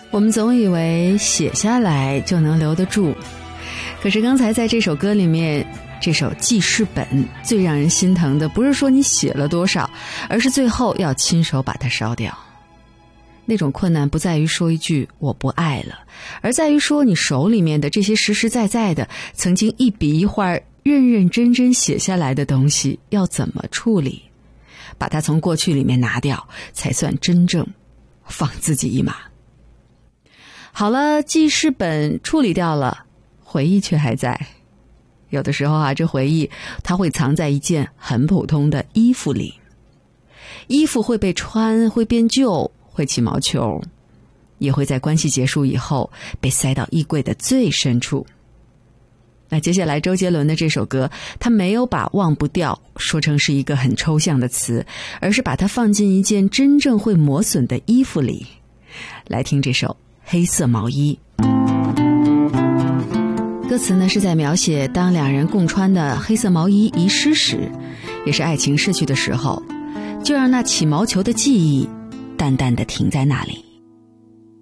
我们总以为写下来就能留得住，可是刚才在这首歌里面，这首记事本最让人心疼的不是说你写了多少，而是最后要亲手把它烧掉。那种困难不在于说一句我不爱了，而在于说你手里面的这些实实在在的曾经一笔一画认认真真写下来的东西要怎么处理，把它从过去里面拿掉，才算真正放自己一马。好了，记事本处理掉了，回忆却还在。有的时候啊，这回忆它会藏在一件很普通的衣服里，衣服会被穿，会变旧，会起毛球，也会在关系结束以后被塞到衣柜的最深处。那接下来周杰伦的这首歌，他没有把忘不掉说成是一个很抽象的词，而是把它放进一件真正会磨损的衣服里。来听这首黑色毛衣。歌词呢是在描写当两人共穿的黑色毛衣遗失时，也是爱情逝去的时候，就让那起毛球的记忆淡淡地停在那里。